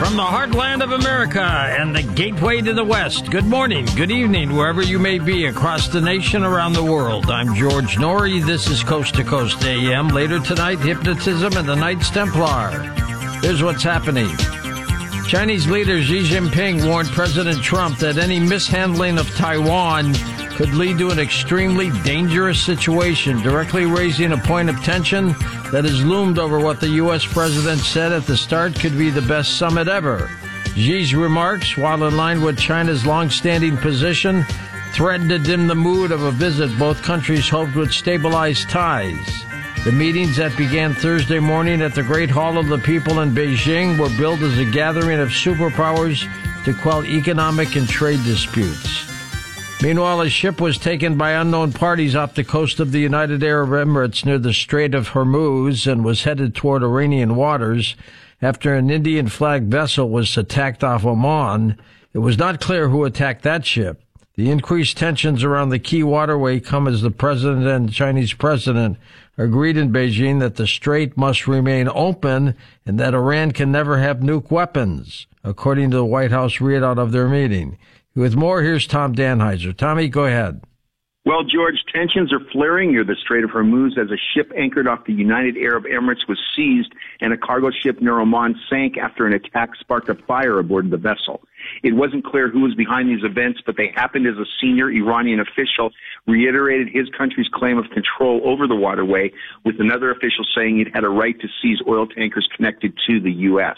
From the heartland of America and the gateway to the West, good morning, good evening, wherever you may be across the nation, around the world. I'm George Norrie. This is Coast to Coast AM. Later tonight, hypnotism and the Knights Templar. Here's what's happening. Chinese leader Xi Jinping warned President Trump that any mishandling of Taiwan could lead to an extremely dangerous situation, directly raising a point of tension that has loomed over what the U.S. president said at the start could be the best summit ever. Xi's remarks, while in line with China's long-standing position, threatened to dim the mood of a visit both countries hoped would stabilize ties. The meetings that began Thursday morning at the Great Hall of the People in Beijing were billed as a gathering of superpowers to quell economic and trade disputes. Meanwhile, a ship was taken by unknown parties off the coast of the United Arab Emirates near the Strait of Hormuz and was headed toward Iranian waters after an Indian-flagged vessel was attacked off Oman. It was not clear who attacked that ship. The increased tensions around the key waterway come as the president and the Chinese president agreed in Beijing that the strait must remain open and that Iran can never have nuke weapons, according to the White House readout of their meeting. With more, here's Tom Danheiser. Tommy, go ahead. Well, George, tensions are flaring near the Strait of Hormuz as a ship anchored off the United Arab Emirates was seized and a cargo ship near Oman sank after an attack sparked a fire aboard the vessel. It wasn't clear who was behind these events, but they happened as a senior Iranian official reiterated his country's claim of control over the waterway, with another official saying it had a right to seize oil tankers connected to the U.S.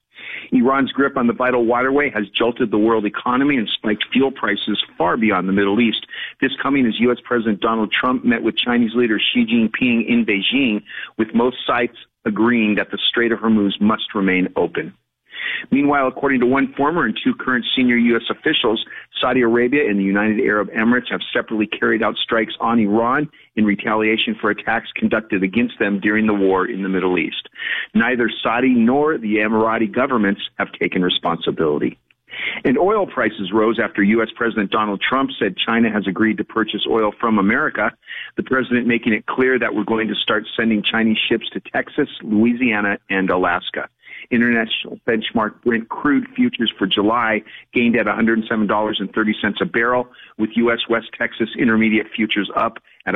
Iran's grip on the vital waterway has jolted the world economy and spiked fuel prices far beyond the Middle East. This coming as U.S. President Donald Trump met with Chinese leader Xi Jinping in Beijing, with most sides agreeing that the Strait of Hormuz must remain open. Meanwhile, according to one former and two current senior U.S. officials, Saudi Arabia and the United Arab Emirates have separately carried out strikes on Iran in retaliation for attacks conducted against them during the war in the Middle East. Neither Saudi nor the Emirati governments have taken responsibility. And oil prices rose after U.S. President Donald Trump said China has agreed to purchase oil from America, the president making it clear that we're going to start sending Chinese ships to Texas, Louisiana, and Alaska. International benchmark Brent crude futures for July gained at $107.30 a barrel, with U.S. West Texas Intermediate futures up at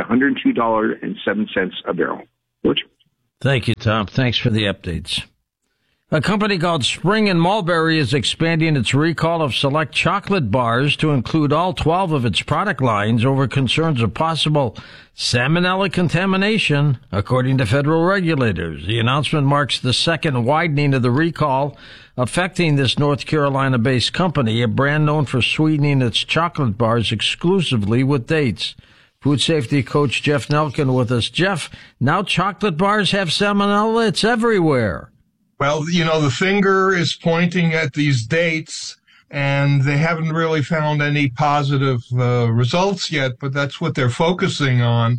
$102.07 a barrel. George? Thank you, Tom. Thanks for the updates. A company called Spring and Mulberry is expanding its recall of select chocolate bars to include all 12 of its product lines over concerns of possible salmonella contamination, according to federal regulators. The announcement marks the second widening of the recall affecting this North Carolina-based company, a brand known for sweetening its chocolate bars exclusively with dates. Food safety coach Jeff Nelkin with us. Jeff, now chocolate bars have salmonella? It's everywhere. Well, you know, the finger is pointing at these dates, and they haven't really found any positive results yet, but that's what they're focusing on.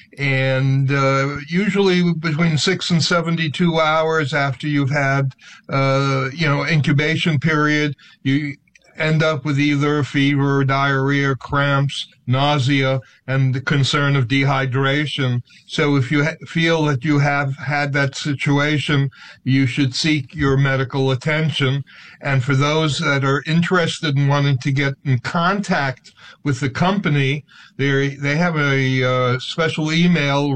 And usually between 6 and 72 hours after you've had, incubation period, you end up with either fever, diarrhea, cramps, nausea, and the concern of dehydration. So if you feel that you have had that situation, you should seek your medical attention. And for those that are interested in wanting to get in contact with the company, they have a special email,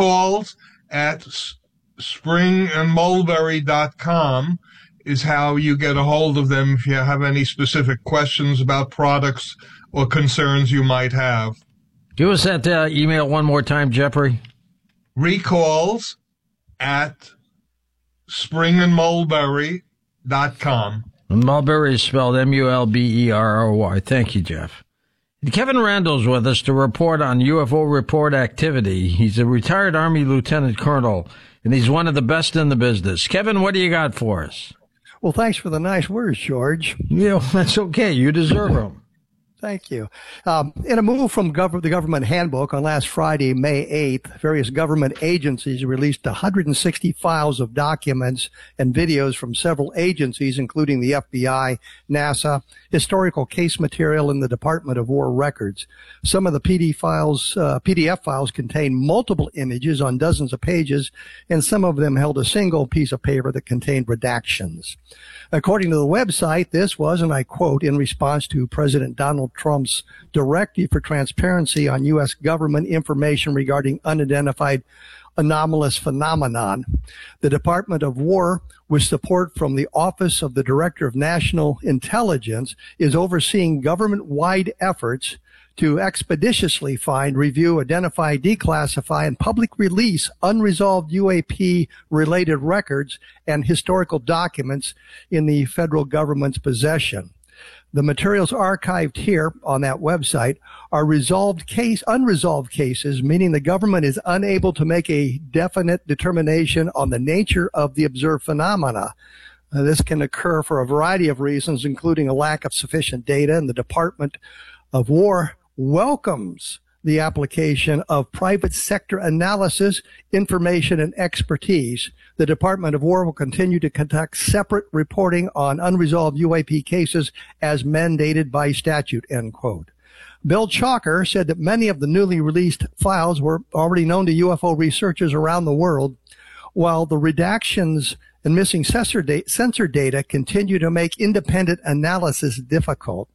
recalls@springandmulberry.com. is how you get a hold of them if you have any specific questions about products or concerns you might have. Give us that email one more time, Jeffrey. Recalls@springandmulberry.com. Mulberry is spelled Mulberry. Thank you, Jeff. Kevin Randall's with us to report on UFO report activity. He's a retired Army lieutenant colonel, and he's one of the best in the business. Kevin, what do you got for us? Well, thanks for the nice words, George. Yeah, that's okay. You deserve them. Thank you. In a move from the government handbook on last Friday, May 8th, various government agencies released 160 files of documents and videos from several agencies, including the FBI, NASA, historical case material, and the Department of War records. Some of the PDF files contain multiple images on dozens of pages, and some of them held a single piece of paper that contained redactions. According to the website, this was, and I quote, in response to President Donald Trump's directive for transparency on U.S. government information regarding unidentified anomalous phenomenon. The Department of War, with support from the Office of the Director of National Intelligence, is overseeing government-wide efforts to expeditiously find, review, identify, declassify, and public release unresolved UAP-related records and historical documents in the federal government's possession. The materials archived here on that website are unresolved cases, meaning the government is unable to make a definite determination on the nature of the observed phenomena. This can occur for a variety of reasons, including a lack of sufficient data, and the Department of War welcomes the application of private sector analysis, information, and expertise. The Department of War will continue to conduct separate reporting on unresolved UAP cases as mandated by statute, end quote. Bill Chalker said that many of the newly released files were already known to UFO researchers around the world, while the redactions and missing sensor data continue to make independent analysis difficult.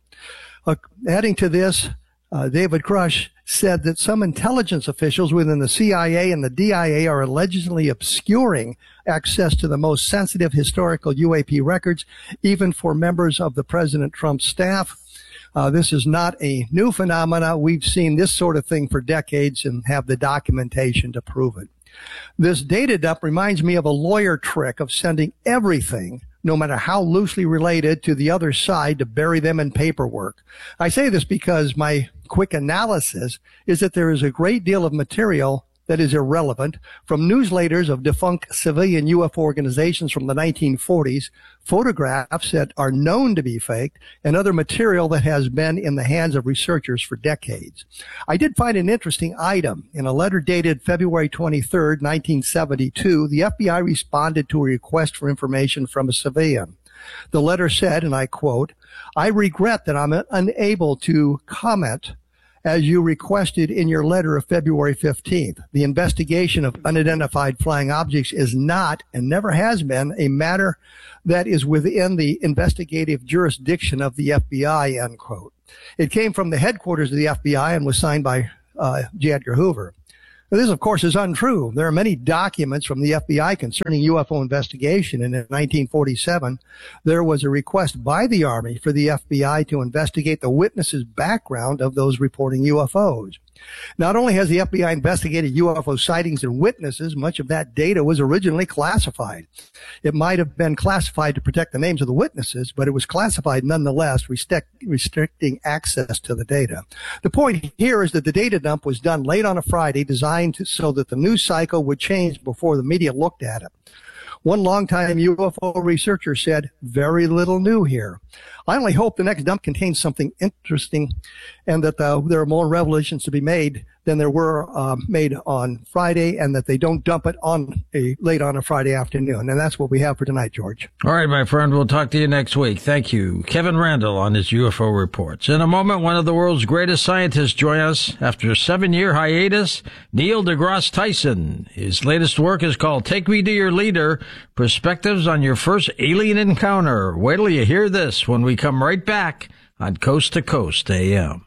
Adding to this, David Grush said that some intelligence officials within the CIA and the DIA are allegedly obscuring access to the most sensitive historical UAP records, even for members of the President Trump staff. This is not a new phenomena. We've seen this sort of thing for decades and have the documentation to prove it. This data dump reminds me of a lawyer trick of sending everything, no matter how loosely related, to the other side to bury them in paperwork. I say this because my quick analysis is that there is a great deal of material that is irrelevant, from newsletters of defunct civilian UFO organizations from the 1940s, photographs that are known to be faked, and other material that has been in the hands of researchers for decades. I did find an interesting item. In a letter dated February 23rd, 1972, the FBI responded to a request for information from a civilian. The letter said, and I quote, "I regret that I'm unable to comment as you requested in your letter of February 15th. The investigation of unidentified flying objects is not and never has been a matter that is within the investigative jurisdiction of the FBI," end quote. It came from the headquarters of the FBI and was signed by J. Edgar Hoover. This, of course, is untrue. There are many documents from the FBI concerning UFO investigation, and in 1947, there was a request by the Army for the FBI to investigate the witnesses' background of those reporting UFOs. Not only has the FBI investigated UFO sightings and witnesses, much of that data was originally classified. It might have been classified to protect the names of the witnesses, but it was classified nonetheless, restricting access to the data. The point here is that the data dump was done late on a Friday, designed so that the news cycle would change before the media looked at it. One longtime UFO researcher said, "Very little new here." I only hope the next dump contains something interesting and that there are more revelations to be made than there were made on Friday, and that they don't dump it on late on a Friday afternoon. And that's what we have for tonight, George. All right, my friend. We'll talk to you next week. Thank you. Kevin Randle on his UFO reports. In a moment, one of the world's greatest scientists join us. After a 7-year hiatus, Neil deGrasse Tyson. His latest work is called Take Me to Your Leader, Perspectives on Your First Alien Encounter. Wait till you hear this when we come right back on Coast to Coast AM.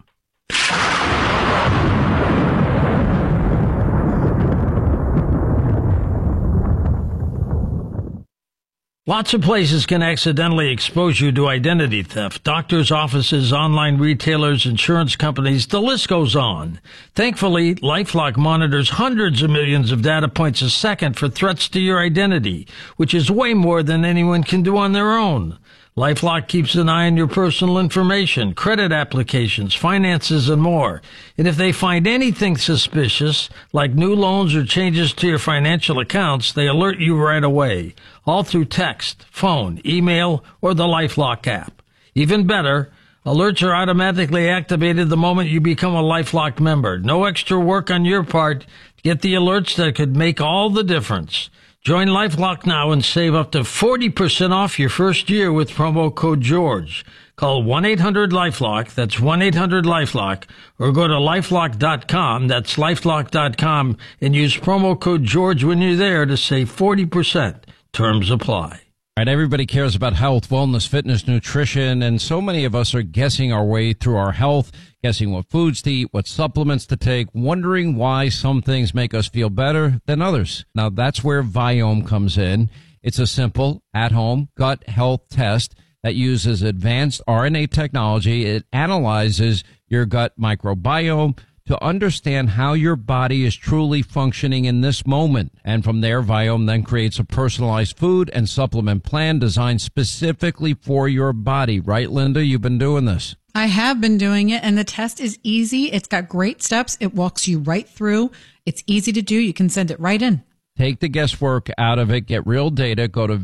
Lots of places can accidentally expose you to identity theft. Doctors' offices, online retailers, insurance companies, the list goes on. Thankfully, LifeLock monitors hundreds of millions of data points a second for threats to your identity, which is way more than anyone can do on their own. LifeLock keeps an eye on your personal information, credit applications, finances, and more. And if they find anything suspicious, like new loans or changes to your financial accounts, they alert you right away, all through text, phone, email, or the LifeLock app. Even better, Alerts are automatically activated the moment you become a LifeLock member. No extra work on your part. Get the alerts that could make all the difference. Join LifeLock now and save up to 40% off your first year with promo code George. Call 1-800-LifeLock, that's 1-800-LifeLock, or go to LifeLock.com, that's LifeLock.com, and use promo code George when you're there to save 40%. Terms apply. Right, everybody cares about health, wellness, fitness, nutrition, and so many of us are guessing our way through our health, guessing what foods to eat, what supplements to take, wondering why some things make us feel better than others. Now, that's where Viome comes in. It's a simple, at-home gut health test that uses advanced RNA technology. It analyzes your gut microbiome to understand how your body is truly functioning in this moment. And from there, Viome then creates a personalized food and supplement plan designed specifically for your body. Right, Linda? You've been doing this. I have been doing it, and the test is easy. It's got great steps. It walks you right through. It's easy to do. You can send it right in. Take the guesswork out of it. Get real data. Go to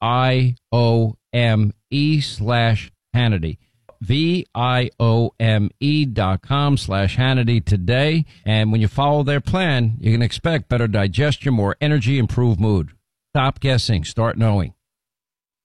VIOME/Hannity. VIOME.com/Hannity today. And when you follow their plan, you can expect better digestion, more energy, improved mood. Stop guessing. Start knowing.